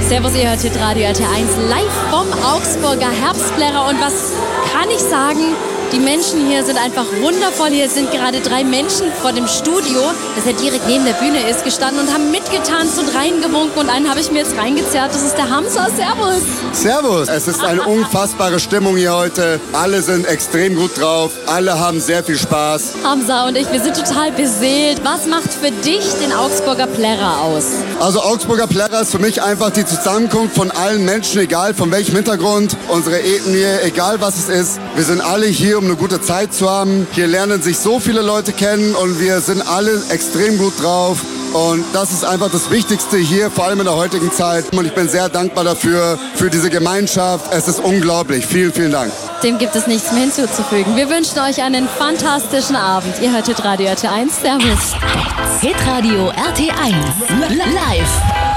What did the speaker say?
Servus, ihr hört hier Radio RT1 live vom Augsburger Herbstplärrer. Und was kann ich sagen? Die Menschen hier sind einfach wundervoll. Hier sind gerade 3 Menschen vor dem Studio, das ja direkt neben der Bühne ist, gestanden und haben mitgetanzt und reingewunken. Und einen habe ich mir jetzt reingezerrt. Das ist der Hamza. Servus. Servus. Es ist eine unfassbare Stimmung hier heute. Alle sind extrem gut drauf. Alle haben sehr viel Spaß. Hamza und ich, wir sind total beseelt. Was macht für dich den Augsburger Plärrer aus? Also Augsburger Plärrer ist für mich einfach die Zusammenkunft von allen Menschen, egal von welchem Hintergrund, unsere Ethnie, egal was es ist. Wir sind alle hier, um eine gute Zeit zu haben. Hier lernen sich so viele Leute kennen und wir sind alle extrem gut drauf. Und das ist einfach das Wichtigste hier, vor allem in der heutigen Zeit. Und ich bin sehr dankbar dafür, für diese Gemeinschaft. Es ist unglaublich. Vielen, vielen Dank. Dem gibt es nichts mehr hinzuzufügen. Wir wünschen euch einen fantastischen Abend. Ihr hört Hitradio RT1. Servus. Hitradio RT1 live.